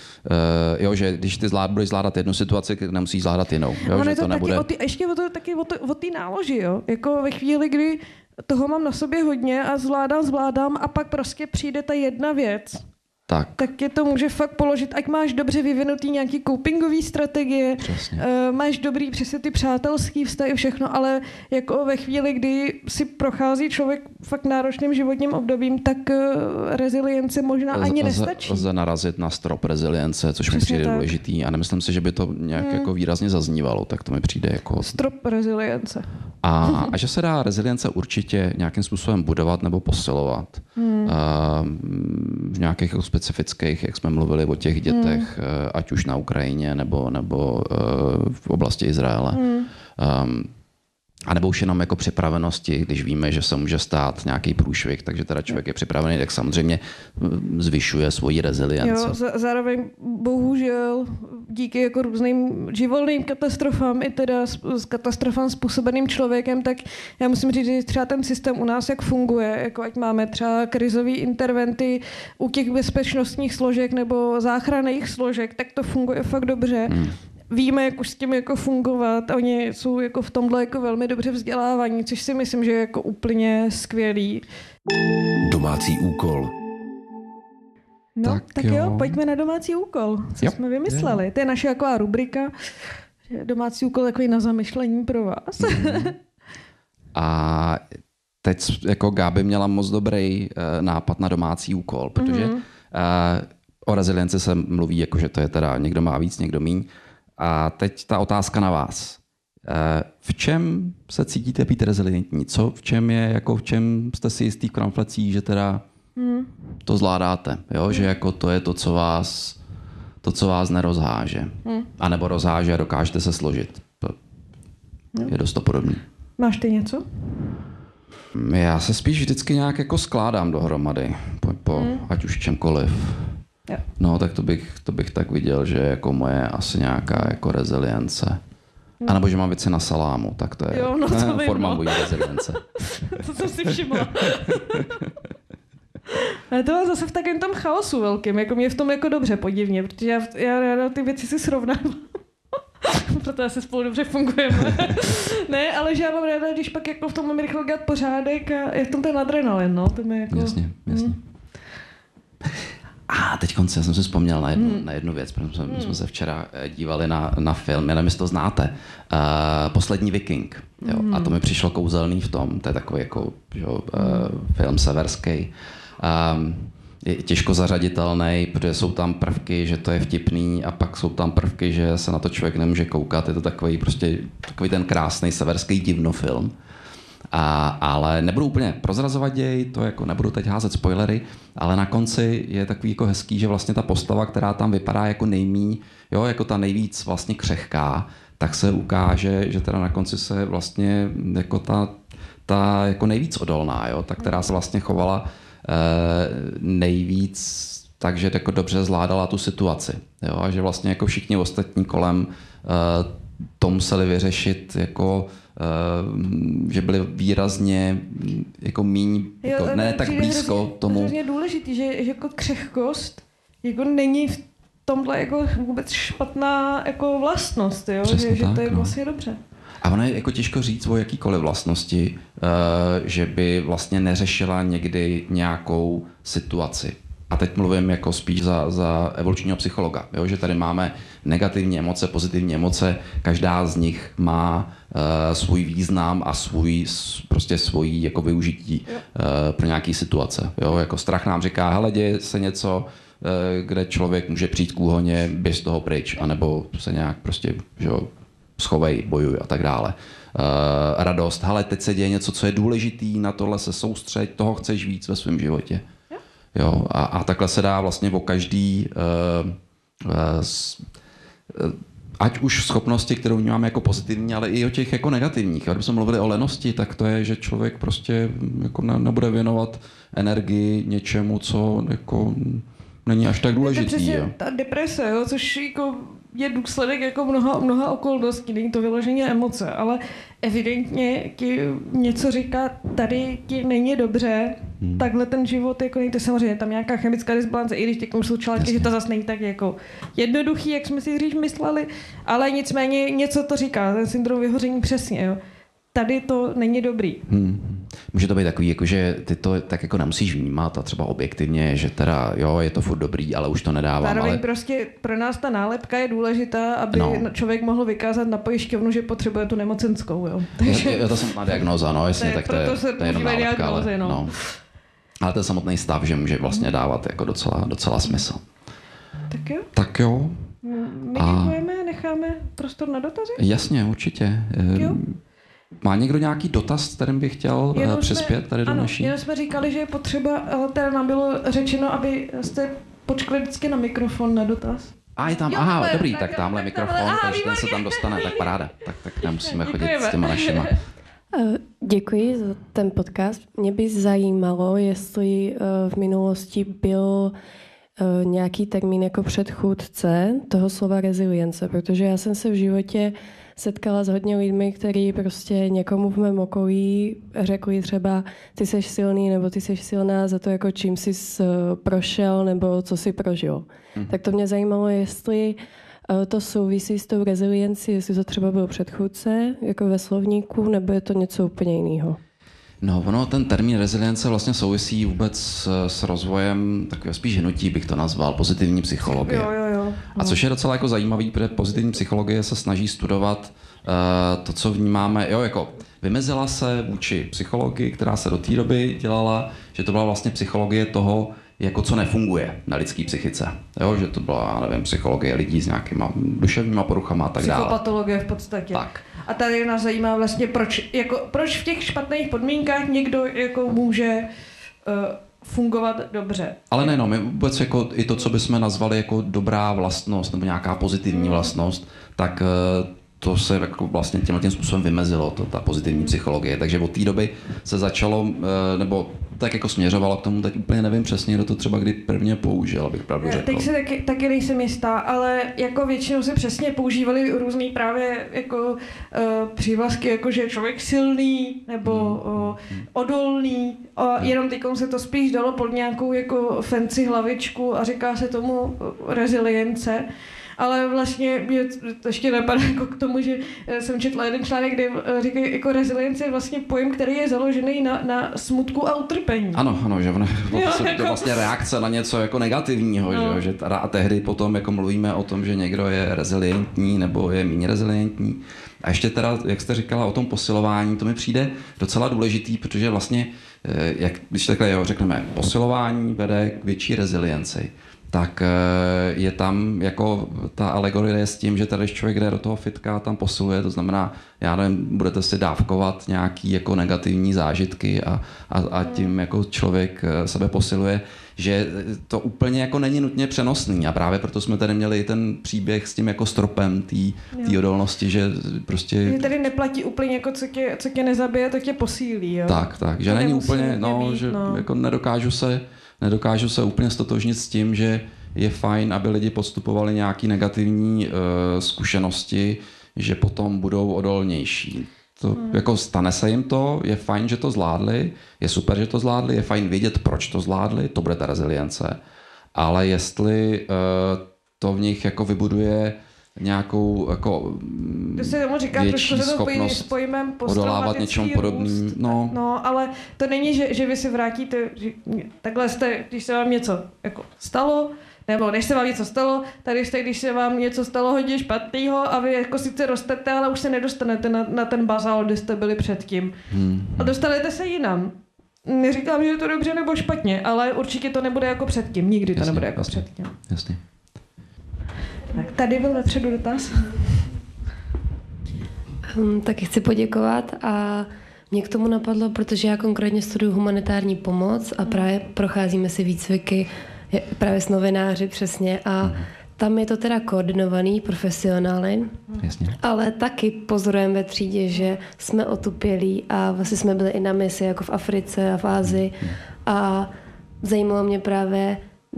Speaker 2: že když ty budeš zvládat jednu situaci, nemusíš zvládat jinou. Jo,
Speaker 1: no,
Speaker 2: že
Speaker 1: to nebude... ještě o té náloži, jo. Jako ve chvíli, kdy toho mám na sobě hodně a zvládám a pak prostě přijde ta jedna věc. Tak je to může fakt položit, ať máš dobře vyvinutý nějaký copingový strategie, máš dobrý přesně ty přátelský vztahy, všechno, ale jako ve chvíli, kdy si prochází člověk fakt náročným životním obdobím, tak rezilience možná ani nestačí.
Speaker 2: Lze narazit na strop rezilience, což mi přijde důležitý a nemyslím si, že by to nějak jako výrazně zaznívalo, tak to mi přijde jako...
Speaker 1: Strop rezilience.
Speaker 2: A že se dá rezilience určitě nějakým způsobem budovat nebo posilovat. V nějakých specifických, jak jsme mluvili o těch dětech, ať už na Ukrajině nebo v oblasti Izraele. A nebo už jenom jako připravenosti, když víme, že se může stát nějaký průšvih, takže teda člověk je připravený, tak samozřejmě zvyšuje svoji rezilienci.
Speaker 1: Jo, zároveň bohužel díky jako různým živelným katastrofám i teda s katastrofám způsobeným člověkem, tak já musím říct, že třeba ten systém u nás jak funguje, jako ať máme třeba krizové interventy u těch bezpečnostních složek nebo záchranných složek, tak to funguje fakt dobře. Víme, jak už s tím jako fungovat. Oni jsou jako v tomhle jako velmi dobře vzdělávaní, což si myslím, že je jako úplně skvělý.
Speaker 3: Domácí úkol.
Speaker 1: No, tak jo, pojďme na domácí úkol. Co jsme vymysleli? Jo. To je naše taková rubrika. Domácí úkol takový na zamyšlení pro vás.
Speaker 2: A teď jako Gáby měla moc dobrý nápad na domácí úkol, protože o rezilienci se mluví, jako že to je teda někdo má víc, někdo míň. A teď ta otázka na vás. V čem se cítíte být rezilientní? V čem jste si jistý v kramflecích, že teda to zvládáte? Jo? Že jako to je to, co vás nerozháže. A nebo rozháže a dokážete se složit. Je dost to podobný.
Speaker 1: Máš ty něco?
Speaker 2: Já se spíš vždycky nějak jako skládám dohromady. Ať už čemkoliv. No, tak to bych tak viděl, že jako moje asi nějaká jako rezilience. A nebo že mám věci na salámu, tak to je forma mojí rezilience.
Speaker 1: To jsem si všimla. Ale to je zase v takovém tom chaosu velkým, jako mě v tom jako dobře podivně, protože já ty věci si srovnám. Proto asi spolu dobře fungujeme. Ne, ale že já mám ráda, když pak jako v tom mám rychle dělat pořádek a je v tom ten adrenalin, no. To je jako...
Speaker 2: Jasně. A teď já jsem si vzpomněl na jednu věc, protože jsme se včera dívali na film, nevím, jestli to znáte, Poslední Viking. Jo? A to mi přišlo kouzelný v tom, to je takový jako film severský. Je těžko zařaditelný, protože jsou tam prvky, že to je vtipný a pak jsou tam prvky, že se na to člověk nemůže koukat. Je to takový ten krásný severský divnofilm. Ale nebudu úplně prozrazovat děj, to jako nebudu teď házet spoilery, ale na konci je takový jako hezký, že vlastně ta postava, která tam vypadá jako nejmí, jako ta nejvíc vlastně křehká, tak se ukáže, že teda na konci se vlastně jako ta jako nejvíc odolná, ta, která se vlastně chovala nejvíc takže jako dobře zvládala tu situaci. Jo? A že vlastně jako všichni ostatní kolem to museli vyřešit jako že byli výrazně jako míň, jako, ne tak blízko tomu.
Speaker 1: Je důležitý, že jako křehkost jako není v tomhle jako vůbec špatná jako vlastnost, jo? Že to je vlastně dobře.
Speaker 2: A ono je jako těžko říct o jakýkoliv vlastnosti, že by vlastně neřešila někdy nějakou situaci. A teď mluvím jako spíš za evolučního psychologa, jo? Že tady máme negativní emoce, pozitivní emoce, každá z nich má svůj význam a svojí jako využití pro nějaký situace. Jo? Jako strach nám říká, hele, děje se něco, kde člověk může přijít k úhoně, běž z toho pryč, anebo se nějak prostě schovej, bojuj a tak dále. Radost, hele, teď se děje něco, co je důležitý, na tohle se soustřeď, toho chceš víc ve svém životě. Jo, a takhle se dá vlastně o každý, ať už schopnosti, kterou vnímáme jako pozitivní, ale i o těch jako negativních. A když jsme mluvili o lenosti, tak to je, že člověk prostě jako nebude věnovat energii něčemu, co jako není až tak důležitý. Jo.
Speaker 1: Ta deprese, jo, což jako je důsledek jako mnoha okolností, není to vyloženě emoce, ale evidentně ti něco říká, tady ti není dobře, takhle ten život, jako nejde samozřejmě, tam nějaká chemická disbalance, i když teď jsou články, že to zase není tak jako jednoduchý, jak jsme si dřív mysleli, ale nicméně něco to říká, ten syndrom vyhoření přesně, jo. Tady to není dobrý.
Speaker 2: Může to být takový, jako, že ty to tak jako nemusíš vnímat a třeba objektivně, že teda jo, je to furt dobrý, ale už to nedávám.
Speaker 1: Zároveň
Speaker 2: ale
Speaker 1: prostě pro nás ta nálepka je důležitá, aby člověk mohl vykázat na pojišťovnu, že potřebuje tu nemocenskou. Jo.
Speaker 2: Takže je to samotná diagnóza, no, jasně, tak to je jenom nálepka, ale, no. Ale ten samotný stav, že může vlastně dávat jako docela smysl. Tak jo.
Speaker 1: My děkujeme a necháme prostor na dotazy?
Speaker 2: Jasně, určitě. Má někdo nějaký dotaz, kterým by chtěl přispět tady do naší?
Speaker 1: Jenom jsme říkali, že je potřeba, ale teda nám bylo řečeno, aby jste počkali vždycky na mikrofon na dotaz.
Speaker 2: A je tam, dobrý, tak tamhle mikrofon, takže ten se tam dostane, tak paráda. Tak nemusíme chodit s těma našima.
Speaker 4: Děkuji za ten podcast. Mě by zajímalo, jestli v minulosti byl nějaký termín jako předchůdce toho slova rezilience, protože já jsem se v životě setkala s hodně lidmi, kteří prostě někomu v mém okolí řekli třeba ty seš silný nebo ty seš silná za to, jako čím jsi prošel nebo co jsi prožil. Tak to mě zajímalo, jestli to souvisí s tou reziliencí, jestli to třeba byl předchůdce jako ve slovníku, nebo je to něco úplně jiného.
Speaker 2: No, ten termín rezilience vlastně souvisí vůbec s rozvojem takového spíš hnutí, bych to nazval, pozitivní psychologie.
Speaker 1: Jo.
Speaker 2: A což je docela jako zajímavý, protože pozitivní psychologie se snaží studovat to, co vnímáme, jako vymezila se vůči psychologii, která se do té doby dělala, že to byla vlastně psychologie toho, jako co nefunguje na lidské psychice. Jo, že to byla, nevím, psychologie lidí s nějakýma duševníma poruchama a tak dále.
Speaker 1: Psychopatologie v podstatě.
Speaker 2: Tak.
Speaker 1: A tady nás zajímá vlastně, proč v těch špatných podmínkách někdo jako může fungovat dobře.
Speaker 2: Ale nejenom, vůbec jako i to, co bychom nazvali jako dobrá vlastnost nebo nějaká pozitivní vlastnost, tak to se jako vlastně tímhle způsobem vymezilo, ta pozitivní psychologie. Takže od té doby se začalo, nebo tak jako směřovalo k tomu, teď úplně nevím přesně, kdo to třeba kdy prvně použil, abych pravdu řekl.
Speaker 1: Teď se taky nejsem jistá, ale jako většinou se přesně používali různý právě jako přívlastky, jako že člověk silný nebo odolný. A jenom teď se to spíš dalo pod nějakou jako fancy hlavičku a říká se tomu rezilience. Ale vlastně mě to ještě napadá jako k tomu, že jsem četla jeden článek, kde říkají, jako rezilience je vlastně pojem, který je založený na smutku a utrpení.
Speaker 2: Ano, že to vlastně reakce na něco jako negativního, no. Že a tehdy potom jako mluvíme o tom, že někdo je rezilientní nebo je méně rezilientní. A ještě teda, jak jste říkala o tom posilování, to mi přijde docela důležitý, protože vlastně, když takhle řekneme, posilování vede k větší rezilienci. Tak je tam jako ta alegorie s tím, že tady člověk jde do toho fitka, tam posiluje, to znamená, já nevím, budete si dávkovat nějaký jako negativní zážitky a tím jako člověk sebe posiluje, že to úplně jako není nutně přenosný a právě proto jsme tady měli ten příběh s tím jako stropem té odolnosti, že prostě... Že
Speaker 1: tady neplatí úplně jako co tě nezabije, to tě posílí, jo?
Speaker 2: Tak, že to není úplně, jako nedokážu se nedokážu se úplně stotožnit s tím, že je fajn, aby lidi podstupovali nějaké negativní zkušenosti, že potom budou odolnější. To, jako stane se jim to, je fajn, že to zvládli, je super, že to zvládli, je fajn vědět, proč to zvládli, to bude ta rezilience. Ale jestli to v nich jako vybuduje nějakou jako větší schopnost
Speaker 1: s pojmem
Speaker 2: odolávat něčemu podobným.
Speaker 1: No, ale to není, že vy si vrátíte, že takhle jste, když se vám něco jako stalo, nebo než se vám něco stalo, tady jste, když se vám něco stalo hodně špatného a vy jako sice rostete, ale už se nedostanete na ten bazál, kde jste byli předtím. A dostanete se jinam. Neříkám, že je to dobře nebo špatně, ale určitě to nebude jako předtím. Nikdy to nebude jako předtím.
Speaker 2: Jasně.
Speaker 1: Tak tady byl vepředu dotaz.
Speaker 4: Taky chci poděkovat a mě k tomu napadlo, protože já konkrétně studuju humanitární pomoc a právě procházíme si výcviky právě s novináři přesně a tam je to teda koordinovaný profesionály, ale taky pozorujeme ve třídě, že jsme otupělí a vlastně jsme byli i na misi jako v Africe a v Ázii a zajímalo mě právě,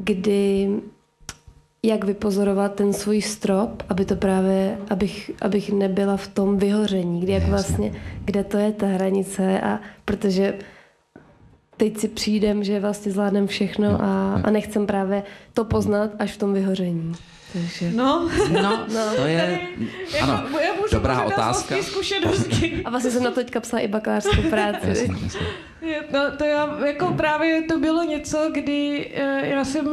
Speaker 4: jak vypozorovat ten svůj strop, aby to právě, abych nebyla v tom vyhoření, kde to je ta hranice a protože teď si přijdem, že vlastně zvládnem všechno a nechcem právě to poznat až v tom vyhoření. Takže...
Speaker 2: No, to je ano, dobrá otázka.
Speaker 1: Zkušenosti.
Speaker 4: A vlastně jsem na to teďka psala i bakalářskou práci.
Speaker 2: Jasně.
Speaker 1: No, to já, jako právě to bylo něco, kdy já jsem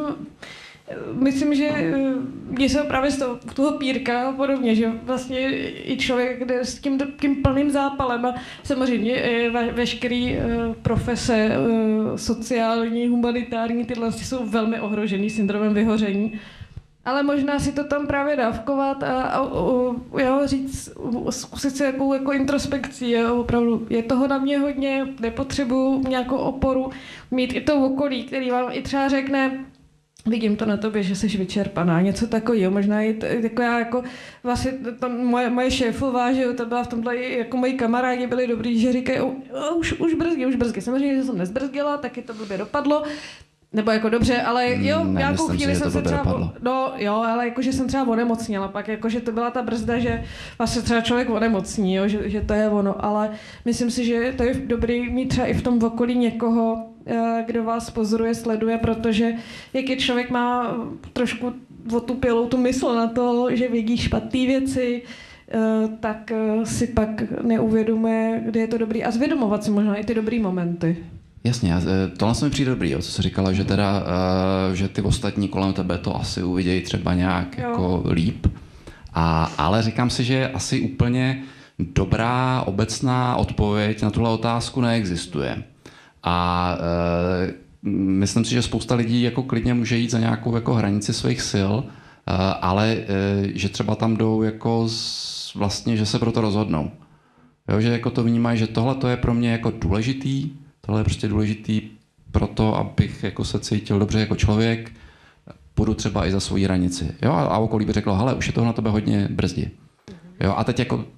Speaker 1: myslím, že mě se právě z toho pírka a podobně, že vlastně i člověk jde s tím plným zápalem a samozřejmě veškerý profese sociální, humanitární, tyhle jsou velmi ohrožený syndromem vyhoření. Ale možná si to tam právě dávkovat a říct, zkusit si jako introspekcí. Opravdu je toho na mě hodně, nepotřebuju nějakou oporu, mít i to okolí, který vám i třeba řekne, vidím to na tobě, že jsi vyčerpaná, něco takového. Možná i jako já, jako vlastně moje šéfová, že jo, to byla v tomhle, jako moji kamarádi byli dobrý, že říkají, už brzky. Samozřejmě, že jsem nezbrzdila, taky to blbě dopadlo. Nebo jako dobře, ale jo, nějakou chvíli jsem se třeba... No jo, ale jakože jsem třeba onemocněla pak, jakože to byla ta brzda, že vlastně třeba člověk onemocní, jo, že to je ono, ale myslím si, že to je dobrý mít třeba i v tom okolí někoho, kdo vás pozoruje, sleduje, protože jak je člověk má trošku otupělou tu mysl na to, že vidí špatné věci, tak si pak neuvědomuje, kde je to dobrý a zvědomovat si možná i ty dobrý momenty.
Speaker 2: Jasně, tohle se mi přijde dobrý, co jsi říkala, že teda, že ty ostatní kolem tebe to asi uvidějí třeba nějak jako líp. Ale říkám si, že asi úplně dobrá obecná odpověď na tuhle otázku neexistuje. A myslím si, že spousta lidí jako klidně může jít za nějakou jako hranici svých sil, ale že třeba tam jdou jako vlastně, že se pro to rozhodnou. Jo, že jako to vnímají, že tohle to je pro mě jako důležitý, tohle je prostě důležitý pro to, abych jako se cítil dobře jako člověk, půjdu třeba i za svoji hranici. Jo, a okolí by řeklo, hele, už je toho na tebe hodně brzdí. Jo, a teď jako,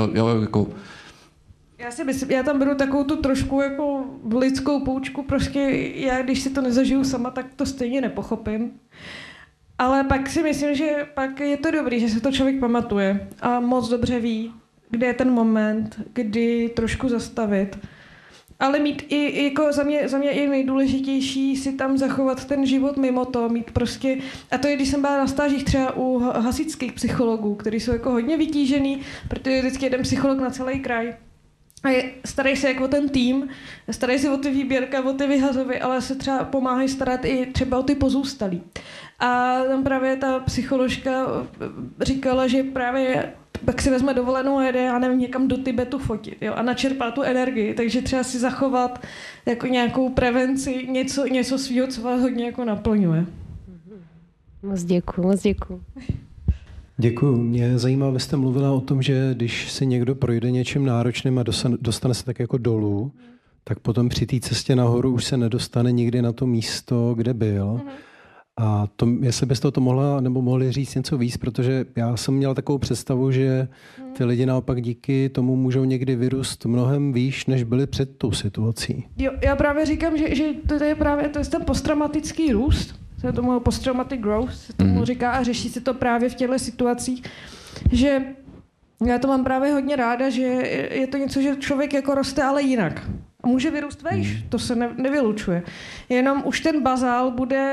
Speaker 1: Já si myslím, já tam beru takovou tu trošku jako lidskou poučku, prostě já, když si to nezažiju sama, tak to stejně nepochopím. Ale pak si myslím, že pak je to dobrý, že se to člověk pamatuje a moc dobře ví, kde je ten moment, kdy trošku zastavit. Ale mít i, jako za mě je nejdůležitější si tam zachovat ten život mimo to, mít prostě, a to je, když jsem byla na stážích třeba u hasičských psychologů, kteří jsou jako hodně vytížený, protože je vždycky jeden psycholog na celý kraj. A starají se jako o ten tým, starají se o ty výběrka, o ty vyhazovy, ale se třeba pomáhají starat i třeba o ty pozůstalí. A tam právě ta psycholožka říkala, že právě pak si vezme dovolenou a jede, já nevím, někam do Tibetu fotit, jo, a načerpá tu energii, takže třeba si zachovat jako nějakou prevenci, něco svýho, co vás hodně jako naplňuje.
Speaker 4: Moc děkuju.
Speaker 5: Děkuju. Mě zajímá, vy jste mluvila o tom, že když si někdo projde něčím náročným a dostane se tak jako dolů, tak potom při té cestě nahoru už se nedostane nikdy na to místo, kde byl. A to, jestli byste to mohla nebo mohli říct něco víc, protože já jsem měl takovou představu, že ty lidi naopak díky tomu můžou někdy vyrůst mnohem výš, než byli před tou situací.
Speaker 1: Jo, já právě říkám, že to je právě ten posttraumatický růst, se tomu post-traumatic growth se tomu říká a řeší se to právě v těchto situacích, že já to mám právě hodně ráda, že je to něco, že člověk jako roste, ale jinak. A může vyrůst vejš, to se nevylučuje. Jenom už ten bazál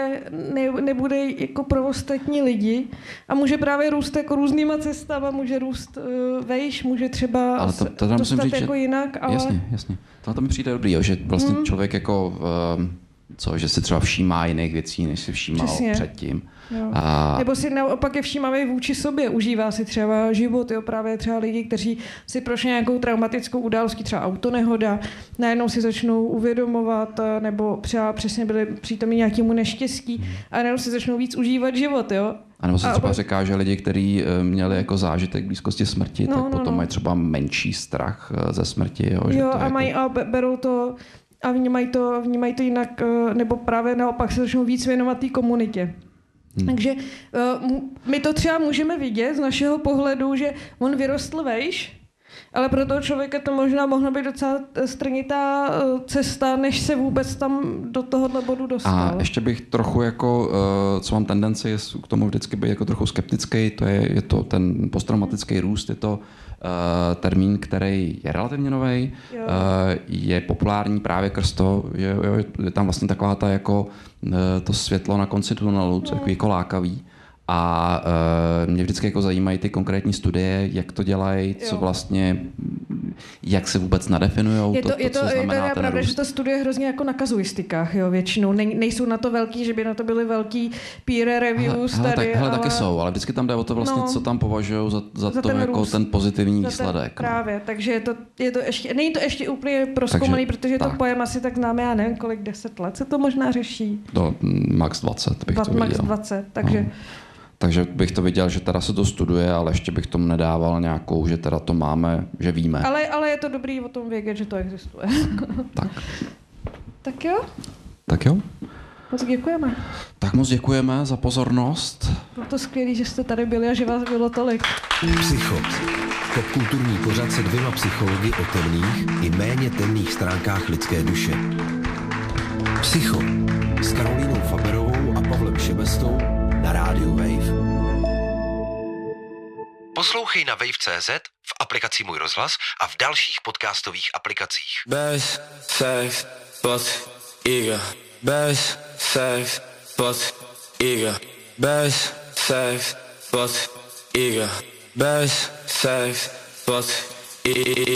Speaker 1: nebude jako pro ostatní lidi a může právě růst jako různýma cestama, může růst vejš, může třeba
Speaker 2: ale to dostat říct,
Speaker 1: jako jinak. Ale...
Speaker 2: Jasně. To mi přijde dobrý, jo, že vlastně člověk jako... že si třeba všímá jiných věcí, než si všímal předtím.
Speaker 1: Nebo si naopak je všímavý vůči sobě, užívá si třeba život, jo, právě třeba lidi, kteří si prošli nějakou traumatickou událostí, třeba autonehoda, najednou si začnou uvědomovat, nebo třeba přesně byli přítomní nějakému neštěstí a najednou si začnou víc užívat život, jo.
Speaker 2: A nebo se třeba říká, že lidi, kteří měli jako zážitek blízkosti smrti, tak potom mají třeba menší strach ze smrti. Jo, že
Speaker 1: jo
Speaker 2: to
Speaker 1: a
Speaker 2: jako...
Speaker 1: mají a berou to a vnímají to jinak, nebo právě naopak se začnou víc věnovat té komunitě. Takže my to třeba můžeme vidět z našeho pohledu, že on vyrostl vejš, ale pro toho člověka to možná mohla být docela strnitá cesta, než se vůbec tam do tohohle bodu dostal.
Speaker 2: A ještě bych trochu jako, co mám tendenci k tomu vždycky být jako trochu skeptický, to je to ten posttraumatický růst, je to termín, který je relativně nový, je populární právě krz to, že je tam vlastně taková ta jako to světlo na konci tunelu, co je jako lákavý. A mě vždycky jako zajímají ty konkrétní studie, jak to dělají, co vlastně, jak se vůbec nadefinujou.
Speaker 1: Je to pravda, že ta studie hrozně jako na kazuistikách, jo, většinou. Nejsou na to velký, že by na to byly velký peer reviews tady.
Speaker 2: Ale taky jsou, ale vždycky tam jde o to vlastně, co tam považují za to jako růst, ten pozitivní výsledek.
Speaker 1: Právě, takže je to ještě, není to ještě úplně prozkoumaný, protože to pojem asi tak známe, já nevím, kolik 10 let se to možná řeší.
Speaker 2: Max 20 bych to viděl.
Speaker 1: Max 20, takže...
Speaker 2: Takže bych to viděl, že teda se to studuje, ale ještě bych tomu nedával nějakou, že teda to máme, že víme.
Speaker 1: Ale je to dobrý o tom vědět, že to existuje. Tak jo? Moc děkujeme.
Speaker 2: Tak moc děkujeme za pozornost.
Speaker 1: Bylo to skvělé, že jste tady byli a že vás bylo tolik.
Speaker 3: Psycho. Popkulturní pořad se 2 psychologi o temných i méně temných stránkách lidské duše. Psycho s Karolínou Faberovou a Pavlem Šebestou na rádiu Wave. Poslouchej na wave.cz, v aplikaci Můj rozhlas a v dalších podcastových aplikacích.
Speaker 6: Bez sex, plus ego. Bez sex, plus ego. Bez sex, plus ego. Bez sex, plus ego.